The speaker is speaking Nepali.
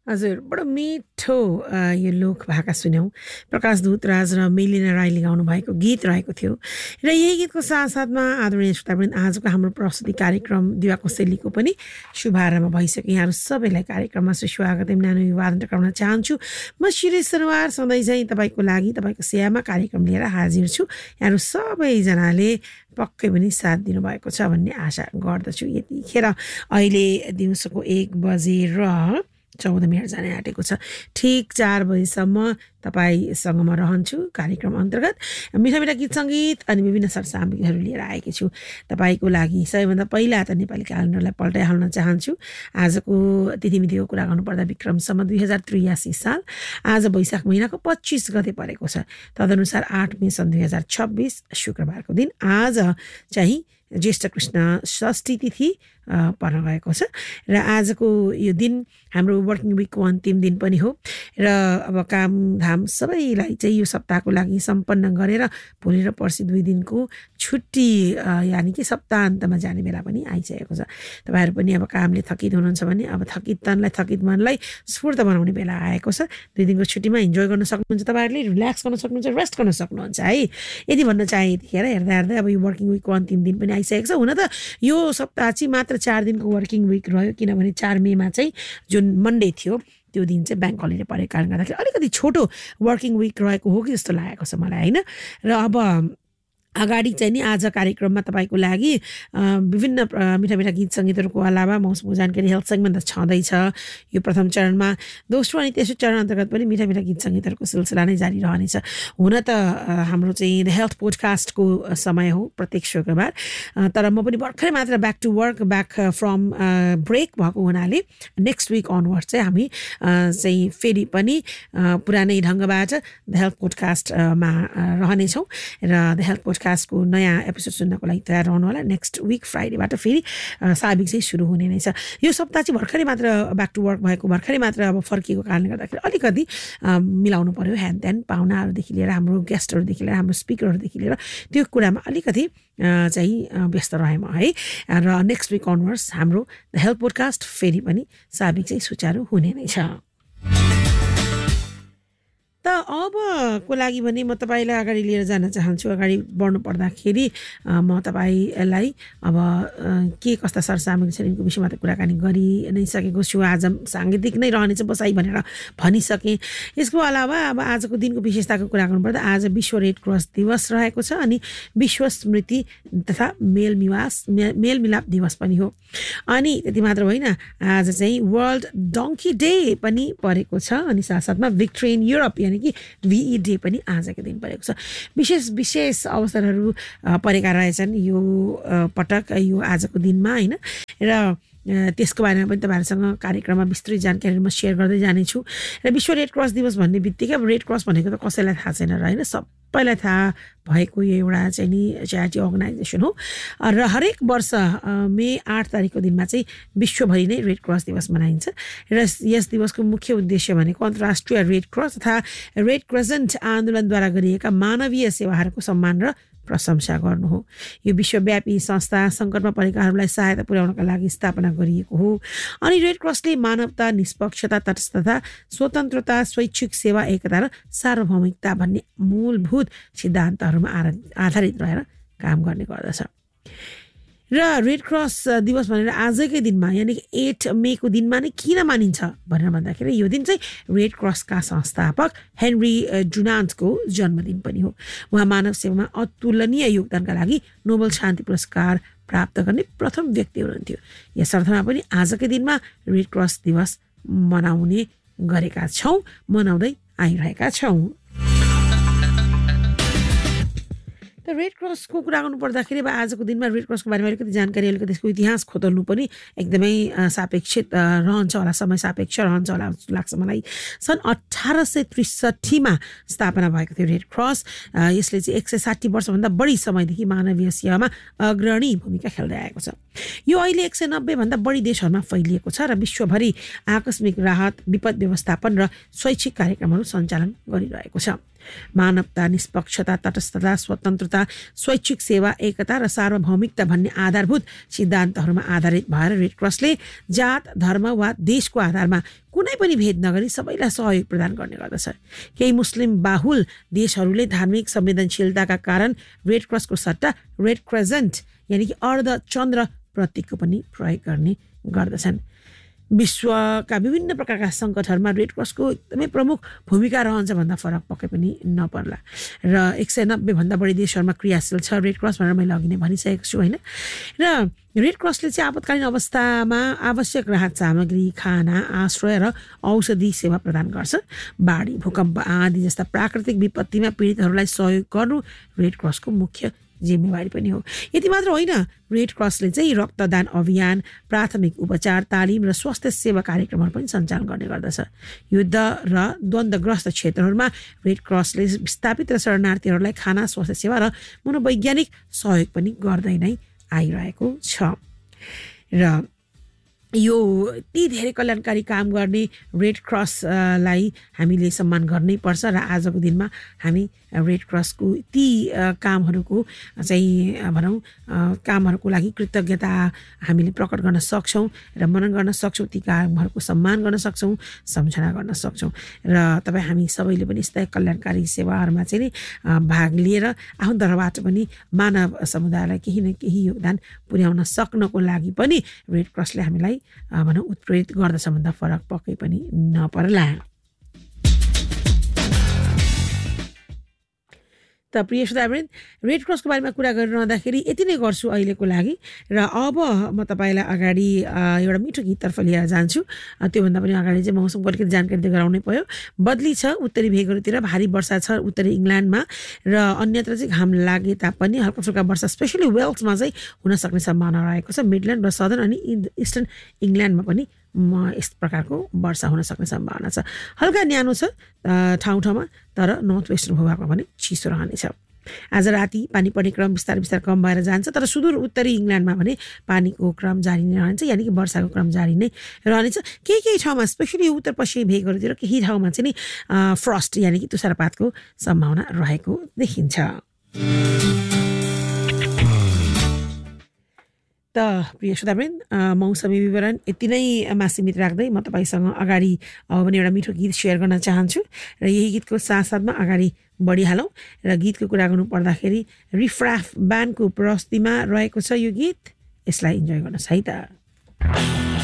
हजुर, बडो मिठो यो लोक भाका सुन्यौँ। प्रकाश दूतराज र मेलिना राईले गाउनु भएको गीत रहेको थियो र यही गीतको साथसाथमा आदरणीय श्रोतावृन्द आजको हाम्रो प्रस्तुति कार्यक्रम दिवा कोसेलीको पनि शुभारम्भ भइसक्यो। यहाँहरू सबैलाई कार्यक्रममा सुस्वागत नानो विवादन टक्राउन चाहन्छु। म शिरीष सरवार सधैँ चाहिँ तपाईँको लागि तपाईँको सेवामा कार्यक्रम लिएर हाजिर छु। यहाँहरू सबैजनाले पक्कै पनि साथ दिनुभएको छ भन्ने आशा गर्दछु। यतिखेर अहिले दिउँसोको 1 बजेर 14 मिनट जाने आँटेको छ। ठिक 4 बजीसम्म तपाईँसँग म रहन्छु कार्यक्रम अन्तर्गत मिठा मिठा गीत सङ्गीत अनि विभिन्न सरसामग्रीहरू लिएर आएकी छु तपाईँको लागि। सबैभन्दा पहिला त नेपाली क्यालेन्डरलाई पल्टाइहाल्न चाहन्छु। आजको तिथिमितिको कुरा गर्नुपर्दा विक्रमसम्म 2083 साल आज वैशाख महिनाको 25 गते परेको छ। तदनुसार 8 मे सन् 2026 शुक्रबारको दिन आज चाहिँ ज्येष्ठ कृष्ण षष्ठी तिथि पर्न गएको छ र आजको यो दिन हाम्रो वर्किङ विकको अन्तिम दिन पनि हो र अब कामधाम सबैलाई चाहिँ यो सप्ताहको लागि सम्पन्न गरेर भोलि र पर्सि 2 दिनको छुट्टी यानि कि सप्ताहन्तमा जाने बेला पनि आइसकेको छ। तपाईँहरू पनि अब कामले थकित हुनुहुन्छ भने अब थकित तनलाई थकित मनलाई स्फूर्त बनाउने बेला आएको छ। 2 दिनको छुट्टीमा इन्जोय गर्न सक्नुहुन्छ, तपाईँहरूले रिल्याक्स गर्न सक्नुहुन्छ, रेस्ट गर्न सक्नुहुन्छ है। यदि भन्न चाहे यतिखेर हेर्दा हेर्दै अब यो वर्किङ विकको अन्तिम दिन पनि आइसकेको छ। हुन त यो सप्ताह चाहिँ मात्र 4 दिनको वर्किङ विक रह्यो, किनभने 4 मेमा चाहिँ जुन मन्डे थियो त्यो दिन चाहिँ ब्याङ्क हलिडे परेको कारणले गर्दाखेरि अलिकति छोटो वर्किङ विक रहेको हो कि जस्तो लागेको छ मलाई होइन। र अब अगाडि चाहिँ नि आज कार्यक्रममा तपाईँको लागि विभिन्न मिठा मिठा गीत सङ्गीतहरूको अलावा मौसमको जानकारी हेल्थ सेगमेन्ट त छँदैछ यो प्रथम चरणमा। दोस्रो अनि तेस्रो चरण अन्तर्गत पनि मिठा मिठा गीत सङ्गीतहरूको सिलसिला नै जारी रहनेछ। हुन त हाम्रो चाहिँ द हेल्थ पोडकास्टको समय हो प्रत्येक शुक्रबार, तर म पनि भर्खरै मात्र back to work back from brake भएको हुनाले नेक्स्ट विक अनवर्ड चाहिँ हामी चाहिँ फेरि पनि पुरानै ढङ्गबाट द हेल्थ पोडकास्टमा रहनेछौँ र द हेल्थ पोडकास्टको नयाँ एपिसोड सुन्नको लागि तयार रहनु होला। नेक्स्ट विक फ्राइडेबाट फेरि साबिक चाहिँ सुरु हुने नै छ। यो सप्ताह चाहिँ भर्खरै मात्र ब्याक टु वर्क भएको, भर्खरै मात्र अब फर्किएको कारणले गर्दाखेरि अलिकति मिलाउनु पर्यो। ह्यान्ड पाहुनाहरूदेखि लिएर हाम्रो गेस्टहरूदेखि लिएर हाम्रो स्पिकरहरूदेखि लिएर त्यो कुरामा अलिकति चाहिँ व्यस्त रहेँ म है। र नेक्स्ट विक अनवर्ड्स हाम्रो द हेल्थ पोडकास्ट फेरि पनि साबिक चाहिँ सुचारू हुने नै छ। त अबको लागि भने म तपाईँलाई अगाडि लिएर जान चाहन्छु। अगाडि बढ्नु पर्दाखेरि म तपाईँलाई अब के कस्ता सरसामग्री छ यिनको विषयमा त कुराकानी गरि नै सकेको छु। आज साङ्गीतिक नै रहनेछ बसाइ भनेर भनिसकेँ। यसको अलावा अब आजको दिनको विशेषताको कुरा गर्नुपर्दा आज विश्व रेड क्रस दिवस रहेको छ अनि विश्व स्मृति तथा मेलमिलाप दिवस पनि हो। अनि त्यति मात्र होइन, आज चाहिँ वर्ल्ड डङ्की डे पनि परेको छ अनि साथसाथमा भिक्ट्री इन युरोप यानि कि VE डे पनि आजको दिन परेको छ। विशेष अवसरहरू परेका रहेछन् यो पटक यो आजको दिनमा होइन। र त्यसको बारेमा पनि तपाईँहरूसँग कार्यक्रममा विस्तृत जानकारी म सेयर गर्दै जानेछु। र विश्व रेड क्रस दिवस भन्ने बित्तिकै अब रेड क्रस भनेको त कसैलाई थाहा छैन र होइन, सबैलाई थाहा भएको यो एउटा चाहिँ नि च्यारिटी अर्गनाइजेसन हो र हरेक वर्ष मे 8 तारिकको दिनमा चाहिँ विश्वभरि नै रेड क्रस दिवस मनाइन्छ। र यस दिवसको मुख्य उद्देश्य भनेको अन्तर्राष्ट्रिय रेड क्रस तथा रेड क्रेसेन्ट आन्दोलनद्वारा गरिएका मानवीय सेवाहरूको सम्मान र प्रशंसा गर्नु हो। यो विश्वव्यापी संस्था सङ्कटमा परेकाहरूलाई सहायता पुर्याउनका लागि स्थापना गरिएको हो अनि रेड क्रसले मानवता, निष्पक्षता, तटस्थता, स्वतन्त्रता, स्वैच्छिक सेवा, एकता र सार्वभौमिकता भन्ने मूलभूत सिद्धान्तहरूमा आधारित रहेर काम गर्ने गर्दछ। र रेड क्रस दिवस भनेर आजकै दिनमा यानि कि 8 मेको दिनमा नै किन मानिन्छ भनेर भन्दाखेरि यो दिन चाहिँ रेड क्रसका संस्थापक हेनरी डुनान्टको जन्मदिन पनि हो। उहाँ मानव सेवामा अतुलनीय योगदानका लागि नोबेल शान्ति पुरस्कार प्राप्त गर्ने प्रथम व्यक्ति हुनुहुन्थ्यो। यस अर्थमा पनि आजकै दिनमा रेड क्रस दिवस मनाउँदै आइरहेका छौँ। रेड क्रसको कुरा गर्नुपर्दाखेरि अब आजको दिनमा रेड क्रसको बारेमा अलिकति जानकारी, अलिकति त्यसको इतिहास खोतल्नु पनि एकदमै सापेक्षित रहन्छ होला, समय सापेक्ष रहन्छ होला जस्तो लाग्छ मलाई। सन् 1863मा स्थापना भएको थियो रेड क्रस। यसले चाहिँ 160 वर्षभन्दा बढी समयदेखि मानवीय सेवामा अग्रणी भूमिका खेल्दै आएको छ। यो अहिले 190 भन्दा बढी देशहरूमा फैलिएको छ र विश्वभरि आकस्मिक राहत, विपद व्यवस्थापन र शैक्षिक कार्यक्रमहरू सञ्चालन गरिरहेको छ। मानवता, निष्पक्षता, तटस्थता, स्वतन्त्रता, स्वैच्छिक सेवा, एकता र सार्वभौमिकता भन्ने आधारभूत सिद्धान्तहरूमा आधारित भएर रेड क्रसले जात, धर्म वा देशको आधारमा कुनै पनि भेद नगरी सबैलाई सहयोग प्रदान गर्ने गर्दछ। केही मुस्लिम बाहुल देशहरूले धार्मिक संवेदनशीलताका कारण रेड क्रसको सट्टा रेड क्रेसेन्ट यानि कि अर्धचन्द्र प्रतीकको पनि प्रयोग गर्ने गर्दछन्। विश्वका विभिन्न प्रकारका सङ्कटहरूमा रेड क्रसको एकदमै प्रमुख भूमिका रहन्छ भन्दा फरक पक्कै पनि नपर्ला। र 190 भन्दा बढी देशहरूमा क्रियाशील छ रेड क्रस भनेर मैले अघि नै भनिसकेको छु होइन। र रेड क्रसले चाहिँ आपतकालीन अवस्थामा आवश्यक राहत सामग्री, खाना, आश्रय र औषधि सेवा प्रदान गर्छ। बाढी, भूकम्प आदि जस्ता प्राकृतिक विपत्तिमा पीडितहरूलाई सहयोग गर्नु रेड क्रसको मुख्य जिम्मेवारी पनि हो। यति मात्र होइन, रेड क्रसले चाहिँ रक्तदान अभियान, प्राथमिक उपचार, तालिम र स्वास्थ्य सेवा कार्यक्रमहरू पनि सञ्चालन गर्ने गर्दछ। युद्ध र द्वन्द्वग्रस्त क्षेत्रहरूमा रेड क्रसले विस्थापित र शरणार्थीहरूलाई खाना, स्वास्थ्य सेवा र मनोवैज्ञानिक सहयोग पनि गर्दै नै आइरहेको छ। र यो यति धेरै कल्याणकारी काम गर्ने रेड क्रसलाई हामीले सम्मान गर्नै पर्छ। र आजको दिनमा हामी रेड क्रसको ती कामहरूको चाहिँ भनौँ कामहरूको लागि कृतज्ञता हामीले प्रकट गर्न सक्छौँ र मनन गर्न सक्छौँ। ती कामहरूको सम्मान गर्न सक्छौँ, सम्झना गर्न सक्छौँ। र तपाईँ हामी सबैले पनि यस्ता कल्याणकारी सेवाहरूमा चाहिँ नि भाग लिएर आफन्तबाट पनि मानव समुदायलाई केही न केही योगदान पुर्याउन सक्नको लागि पनि रेड क्रसले हामीलाई भनौँ उत्प्रेरित गर्दछ भन्दा फरक पक्कै पनि नपर्ला। त प्रिय श्रोतावृन्द, रेड क्रसको बारेमा कुरा गरिरहँदाखेरि यति नै गर्छु अहिलेको लागि। र अब म तपाईँलाई अगाडि एउटा मिठो गीततर्फ लिएर जान्छु। त्योभन्दा पनि अगाडि चाहिँ मौसमको अलिकति जानकारी त गराउनै पर्यो। बदली छ उत्तरी भेगहरूतिर, भारी वर्षा छ उत्तरी इङ्ल्यान्डमा र अन्यत्र चाहिँ घाम लागे तापनि हल्का फुल्का वर्षा स्पेसली वेल्समा चाहिँ हुन सक्ने सम्भावना रहेको छ। मिडल्यान्ड र सदर्न अनि इस्टर्न इङ्ल्यान्डमा पनि यस प्रकारको वर्षा हुन सक्ने सम्भावना छ। हल्का न्यानो छ ठाउँ ठाउँमा, तर नर्थ वेस्टर्न भूभागमा पनि चिसो रहनेछ। आज राति पानी पर्ने क्रम बिस्तारै बिस्तारै कम भएर जान्छ, तर सुदूर उत्तरी इङ्ल्यान्डमा भने पानीको क्रम जारी नै रहन्छ, यानि कि वर्षाको क्रम जारी नै रहनेछ। केही ठाउँमा स्पेसली उत्तर पश्चिमी भेगहरूतिर केही ठाउँमा चाहिँ नि फ्रस्ट यानि कि तुषारपातको सम्भावना रहेको देखिन्छ। त प्रिय श्रोतावृन्द, मौसमी विवरण यति नै सीमित राख्दै म तपाईँसँग अगाडि अब पनि एउटा मिठो गीत सेयर गर्न चाहन्छु। र यही गीतको साथसाथमा अगाडि बढिहालौँ। र गीतको कुरा गर्नु पर्दाखेरि रिफ्राफ ब्यान्डको प्रस्तुतिमा रहेको छ यो गीत। यसलाई इन्जोय गर्नुहोस् है त।